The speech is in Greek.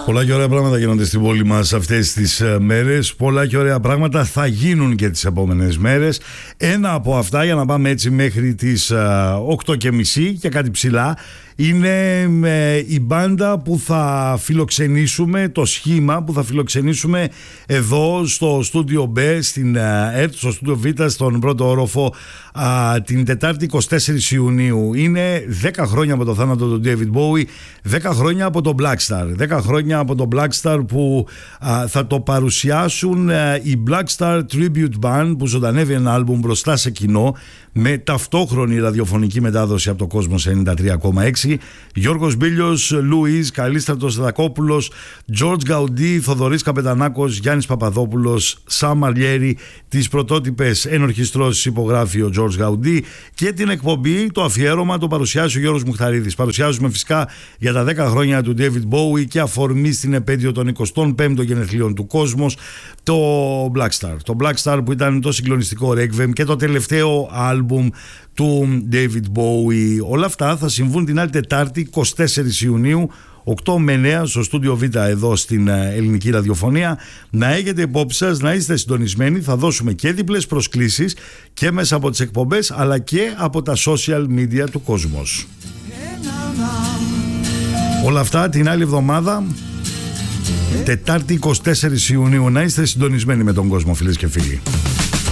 Πολλά και ωραία πράγματα γίνονται στην πόλη μας αυτές τις μέρες. Πολλά και ωραία πράγματα θα γίνουν και τις επόμενες μέρες. Ένα από αυτά, για να πάμε έτσι μέχρι τις 8:30 και κάτι ψηλά, είναι η μπάντα που θα φιλοξενήσουμε, το σχήμα που θα φιλοξενήσουμε εδώ στο στούντιο B, στην ΕΡΤ, στο στούντιο Β, στον πρώτο όροφο, την Τετάρτη 24 Ιουνίου. Είναι 10 χρόνια από το θάνατο του David Bowie, 10 χρόνια από το Black Star. 10 χρόνια από το Black Star που θα το παρουσιάσουν η Black Star Tribute Band, που ζωντανεύει ένα άλμπουμ μπροστά σε κοινό με ταυτόχρονη ραδιοφωνική μετάδοση από το Κόσμος 93,6. Γιώργος Μπίλιος, Λουίς, Καλίστρατος Δακόπουλος, Τζορτζ Γκαουντί, Θοδωρής Καπετανάκος, Γιάννης Παπαδόπουλος, Σαμ Αριέρη. Τις πρωτότυπες ενορχιστρώσεις υπογράφει ο Τζορτζ Γκαουντί και την εκπομπή, το αφιέρωμα, το παρουσιάζει ο Γιώργος Μουχταρίδης. Παρουσιάζουμε φυσικά για τα 10 χρόνια του David Bowie και αφορμή στην επέτειο των 25ων γενεθλίων του Κόσμος, το Black Star. Το Black Star που ήταν το συγκλονιστικό Requiem και το τελευταίο άλμπουμ του David Bowie. Όλα αυτά θα συμβούν την άλλη Τετάρτη 24 Ιουνίου 8 με 9 στο στούντιο Β εδώ στην ελληνική ραδιοφωνία. Να έχετε υπόψη σας, να είστε συντονισμένοι. Θα δώσουμε και διπλές προσκλήσεις και μέσα από τις εκπομπές αλλά και από τα social media του Κόσμος. Όλα αυτά την άλλη εβδομάδα, Τετάρτη 24 Ιουνίου. Να είστε συντονισμένοι με τον Κόσμο, φίλες και φίλοι.